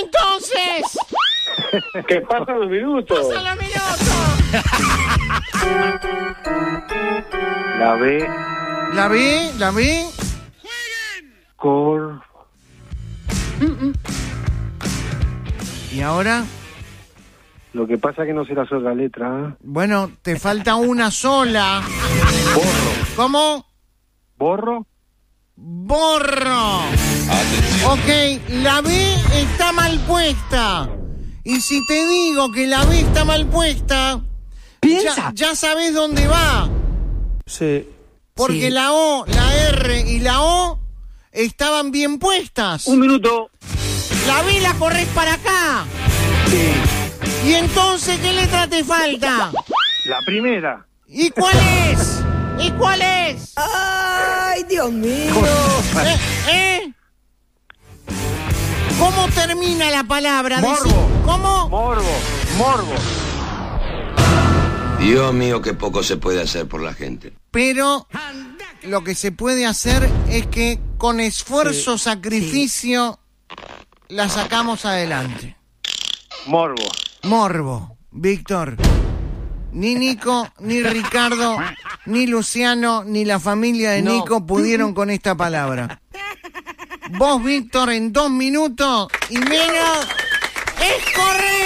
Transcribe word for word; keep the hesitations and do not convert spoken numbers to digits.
entonces! Que pasan los minutos. ¡Pasan los minutos! La B. ¿La vi? ¿La vi? Cor. ¿Y ahora? Lo que pasa es que no sé la sola letra. ¿eh? Bueno, te falta una sola. Borro. ¿Cómo? ¿Borro? Borro. Ok, la B está mal puesta. Y si te digo que la B está mal puesta, Piensa. ya, ya sabes dónde va. Sí. Porque Sí. la O, la R y la O estaban bien puestas. Un minuto. La B la corres para acá. Sí. ¿Y entonces qué letra te falta? La primera. ¿Y cuál es? ¿Y cuál es? ¡Ay, Dios mío! ¿Eh? ¿Eh? ¿Cómo termina la palabra? Morbo. Decí- ¿Cómo? Morbo. Morbo. Dios mío, qué poco se puede hacer por la gente. Pero lo que se puede hacer es que con esfuerzo, sacrificio, la sacamos adelante. Morbo. Morbo, Víctor. Ni Nico, ni Ricardo, ni Luciano, ni la familia de No. Nico pudieron con esta palabra. Vos, Víctor, en dos minutos y menos, es correcto.